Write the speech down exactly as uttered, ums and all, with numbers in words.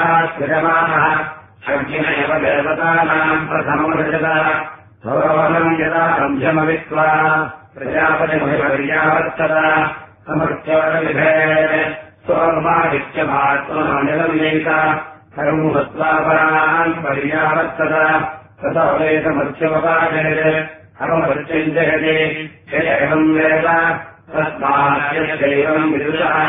सृजमानः अग्निमेव देवतानाम् प्रथममृजत सौरवनम् यदा संशमवित्वा प्रजापतिमहिपर्यावर्तत समर्थ्योरविधे सोमादित्यमात्मनिलम्यैत कर्म हत्वापरान् पर्यावर्तत ततो वेदमर्थ्यवपादयत् अवमृत्युञ्जयति एवम् वेद तस्मात् यश्चैवम् विदुषः